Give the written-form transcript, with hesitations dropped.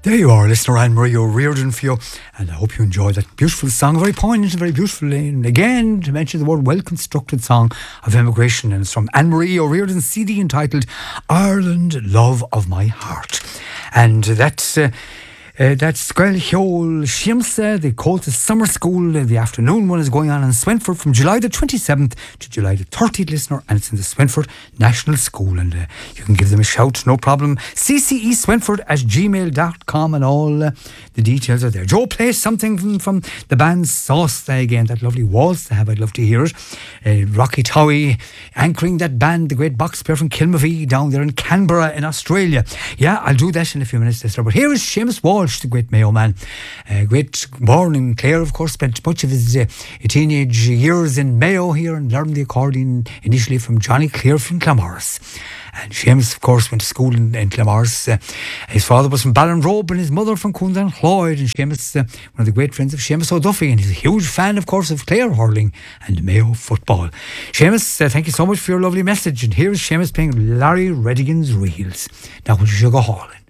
There you are, listener Anne-Marie O'Riordan for you, and I hope you enjoyed that beautiful song, very poignant and very beautiful, and again, to mention the word well-constructed song of immigration, and it's from Anne-Marie O'Riordan's CD entitled Ireland, Love of My Heart. And that's Squel Hiol Shimsa, the Colta Summer School. The afternoon one is going on in Swinford from July the 27th to July the 30th, listener, and it's in the Swinford National School. And you can give them a shout, no problem. cceswinford@gmail.com, and all the details are there. Joe plays something from the band Sauce again, that lovely waltz they have. I'd love to hear it. Rocky Towie anchoring that band, the great box player from Kilmavie down there in Canberra in Australia. Yeah, I'll do that in a few minutes, listener. But here is Seamus Walsh, the great Mayo man. Great, born in Clare, of course, spent much of his teenage years in Mayo here and learned the accordion initially from Johnny Clear from Clamorris. And Seamus, of course, went to school in Clamorris. His father was from Ballinrobe and his mother from Coondan Cloyd. And Seamus, one of the great friends of Seamus O'Duffy, and he's a huge fan, of course, of Clare hurling and Mayo football. Seamus, thank you so much for your lovely message. And here's Seamus playing Larry Redigan's Reels. Now, would you go hauling?